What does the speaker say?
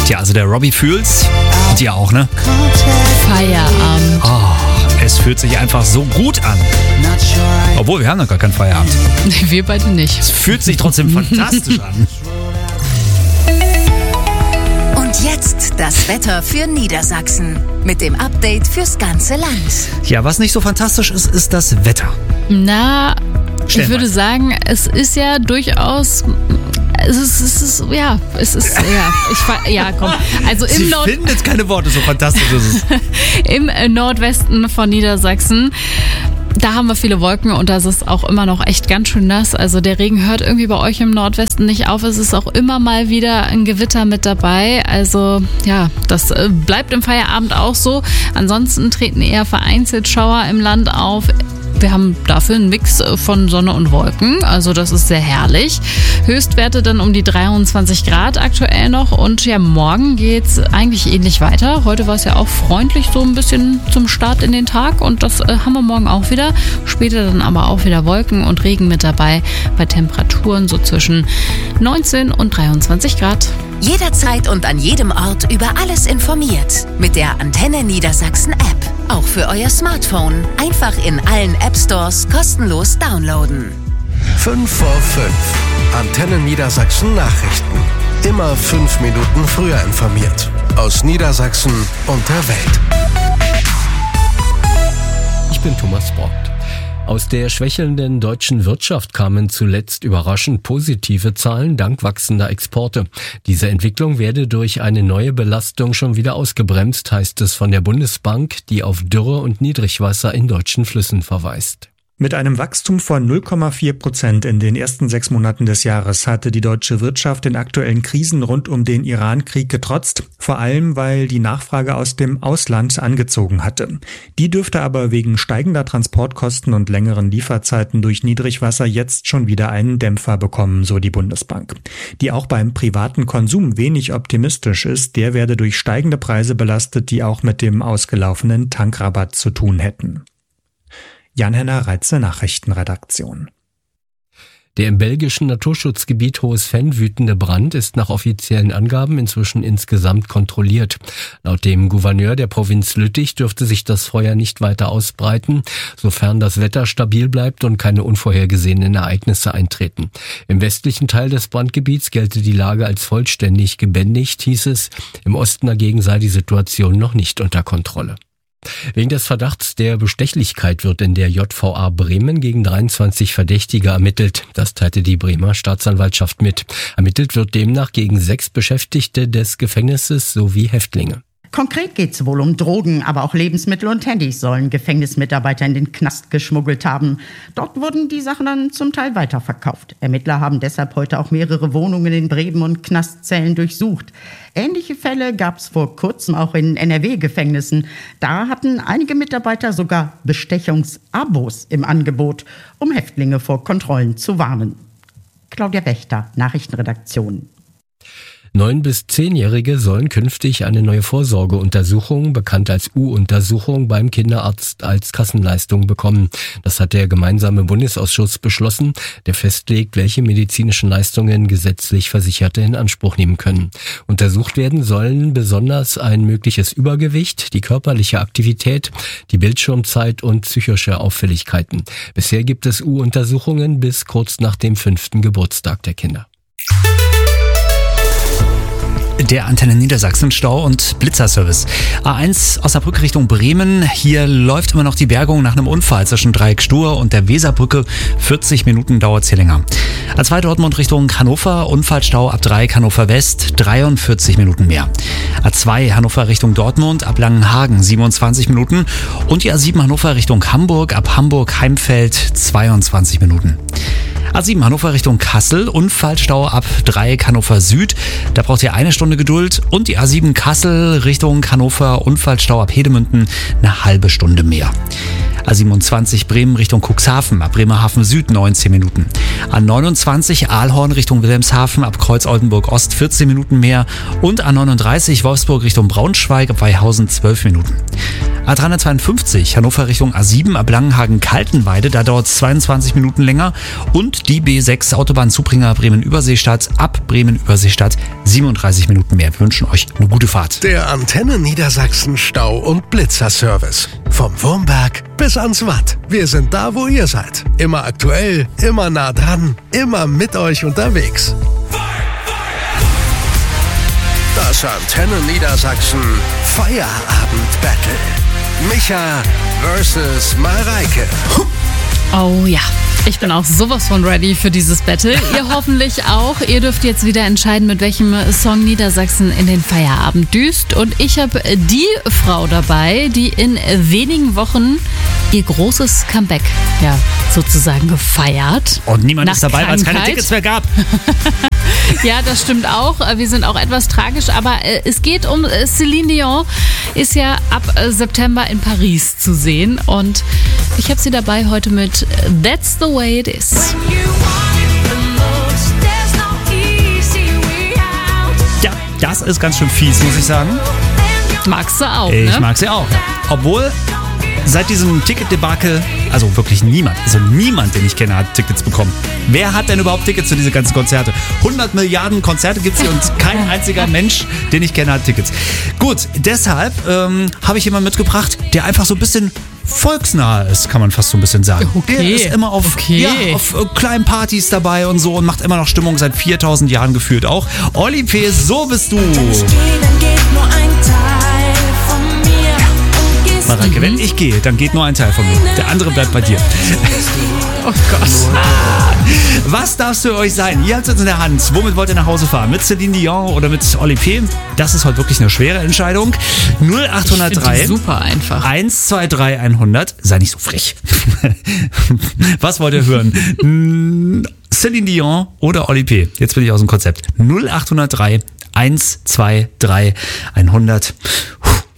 Tja, also der Robbie fühlt's. Und ihr auch, ne? Feierabend. Oh, es fühlt sich einfach so gut an. Obwohl, wir haben noch gar keinen Feierabend. Wir beide nicht. Es fühlt sich trotzdem fantastisch an. Und jetzt das Wetter für Niedersachsen. Mit dem Update fürs ganze Land. Ja, was nicht so fantastisch ist, ist das Wetter. Na, ich Stellenweise. würde sagen, es ist ja durchaus... komm. Also Sie findet keine Worte, so fantastisch ist es. im Nordwesten von Niedersachsen, da haben wir viele Wolken und das ist auch immer noch echt ganz schön nass. Also der Regen hört irgendwie bei euch im Nordwesten nicht auf. Es ist auch immer mal wieder ein Gewitter mit dabei. Also ja, das bleibt im Feierabend auch so. Ansonsten treten eher vereinzelt Schauer im Land auf. Wir haben dafür einen Mix von Sonne und Wolken, also das ist sehr herrlich. Höchstwerte dann um die 23 Grad aktuell noch und ja, morgen geht's eigentlich ähnlich weiter. Heute war es ja auch freundlich so ein bisschen zum Start in den Tag und das haben wir morgen auch wieder. Später dann aber auch wieder Wolken und Regen mit dabei bei Temperaturen so zwischen 19 und 23 Grad. Jederzeit und an jedem Ort über alles informiert. Mit der Antenne Niedersachsen App. Auch für euer Smartphone. Einfach in allen App Stores kostenlos downloaden. 5 vor 5. Antenne Niedersachsen Nachrichten. Immer 5 Minuten früher informiert. Aus Niedersachsen und der Welt. Ich bin Thomas Borgt. Aus der schwächelnden deutschen Wirtschaft kamen zuletzt überraschend positive Zahlen dank wachsender Exporte. Diese Entwicklung werde durch eine neue Belastung schon wieder ausgebremst, heißt es von der Bundesbank, die auf Dürre und Niedrigwasser in deutschen Flüssen verweist. Mit einem Wachstum von 0,4% in den ersten 6 Monaten des Jahres hatte die deutsche Wirtschaft den aktuellen Krisen rund um den Iran-Krieg getrotzt, vor allem weil die Nachfrage aus dem Ausland angezogen hatte. Die dürfte aber wegen steigender Transportkosten und längeren Lieferzeiten durch Niedrigwasser jetzt schon wieder einen Dämpfer bekommen, so die Bundesbank. Die auch beim privaten Konsum wenig optimistisch ist, der werde durch steigende Preise belastet, die auch mit dem ausgelaufenen Tankrabatt zu tun hätten. Jan-Henner Reitze, Nachrichtenredaktion. Der im belgischen Naturschutzgebiet Hohes Venn wütende Brand ist nach offiziellen Angaben inzwischen insgesamt kontrolliert. Laut dem Gouverneur der Provinz Lüttich dürfte sich das Feuer nicht weiter ausbreiten, sofern das Wetter stabil bleibt und keine unvorhergesehenen Ereignisse eintreten. Im westlichen Teil des Brandgebiets gelte die Lage als vollständig gebändigt, hieß es. Im Osten dagegen sei die Situation noch nicht unter Kontrolle. Wegen des Verdachts der Bestechlichkeit wird in der JVA Bremen gegen 23 Verdächtige ermittelt. Das teilte die Bremer Staatsanwaltschaft mit. Ermittelt wird demnach gegen 6 Beschäftigte des Gefängnisses sowie Häftlinge. Konkret geht es wohl um Drogen, aber auch Lebensmittel und Handys sollen Gefängnismitarbeiter in den Knast geschmuggelt haben. Dort wurden die Sachen dann zum Teil weiterverkauft. Ermittler haben deshalb heute auch mehrere Wohnungen in Bremen und Knastzellen durchsucht. Ähnliche Fälle gab es vor kurzem auch in NRW-Gefängnissen. Da hatten einige Mitarbeiter sogar Bestechungsabos im Angebot, um Häftlinge vor Kontrollen zu warnen. Claudia Wächter, Nachrichtenredaktion. 9- bis 10-Jährige sollen künftig eine neue Vorsorgeuntersuchung, bekannt als U-Untersuchung, beim Kinderarzt als Kassenleistung bekommen. Das hat der gemeinsame Bundesausschuss beschlossen, der festlegt, welche medizinischen Leistungen gesetzlich Versicherte in Anspruch nehmen können. Untersucht werden sollen besonders ein mögliches Übergewicht, die körperliche Aktivität, die Bildschirmzeit und psychische Auffälligkeiten. Bisher gibt es U-Untersuchungen bis kurz nach dem 5. Geburtstag der Kinder. Der Antenne Niedersachsen Stau- und Blitzerservice. A1 Osnabrück Richtung Bremen. Hier läuft immer noch die Bergung nach einem Unfall zwischen Dreieck Stur und der Weserbrücke. 40 Minuten dauert es hier länger. A2 Dortmund Richtung Hannover. Unfallstau ab Dreieck Hannover West. 43 Minuten mehr. A2 Hannover Richtung Dortmund ab Langenhagen. 27 Minuten. Und die A7 Hannover Richtung Hamburg ab Hamburg-Heimfeld. 22 Minuten. A7 Hannover Richtung Kassel, Unfallstau ab Dreieck Hannover Süd, da braucht ihr 1 Stunde Geduld. Und die A7 Kassel Richtung Hannover, Unfallstau ab Hedemünden, eine halbe Stunde mehr. A27 Bremen Richtung Cuxhaven ab Bremerhaven Süd 19 Minuten. A29 Aalhorn Richtung Wilhelmshaven ab Kreuz Oldenburg Ost 14 Minuten mehr. Und A39 Wolfsburg Richtung Braunschweig ab Weihausen 12 Minuten. A352 Hannover Richtung A7 ab Langenhagen-Kaltenweide, da dauert es 22 Minuten länger. Und die B6 Autobahn-Zubringer Bremen-Überseestadt ab Bremen-Überseestadt 37 Minuten mehr. Wir wünschen euch eine gute Fahrt. Der Antenne Niedersachsen Stau- und Blitzerservice. Vom Wurmberg bis ans Watt. Wir sind da, wo ihr seid. Immer aktuell, immer nah dran, immer mit euch unterwegs. Das Antenne Niedersachsen Feierabend-Battle. Micha versus Mareike. Oh ja, ich bin auch sowas von ready für dieses Battle. Ihr hoffentlich auch. Ihr dürft jetzt wieder entscheiden, mit welchem Song Niedersachsen in den Feierabend düst. Und ich habe die Frau dabei, die in wenigen Wochen ihr großes Comeback sozusagen gefeiert. Und niemand ist dabei, weil es keine Krankheit. Tickets mehr gab. Ja, das stimmt auch. Wir sind auch etwas tragisch, aber es geht um Céline Dion, ist ja ab September in Paris zu sehen und ich habe sie dabei heute mit That's the Way It Is. Ja, das ist ganz schön fies, muss ich sagen. Magst du auch, Ich ne? mag sie auch. Obwohl, seit diesem Ticketdebakel, also wirklich niemand, den ich kenne, hat Tickets bekommen. Wer hat denn überhaupt Tickets für diese ganzen Konzerte? 100 Milliarden Konzerte gibt es hier und kein einziger Mensch, den ich kenne, hat Tickets. Gut, deshalb habe ich jemanden mitgebracht, der einfach so ein bisschen volksnah ist, kann man fast so ein bisschen sagen. Okay. Der ist immer auf kleinen Partys dabei und so und macht immer noch Stimmung seit 4000 Jahren gefühlt auch. Oli P., so bist du. Mareike, wenn ich gehe, dann geht nur ein Teil von mir. Der andere bleibt bei dir. Oh Gott. Was darf's für euch sein? Ihr habt es in der Hand. Womit wollt ihr nach Hause fahren? Mit Céline Dion oder mit Oli P.? Das ist heute wirklich eine schwere Entscheidung. 0803 Super einfach. 123 100. Sei nicht so frech. Was wollt ihr hören? Céline Dion oder Oli P.? Jetzt bin ich aus dem Konzept. 0803 123 100.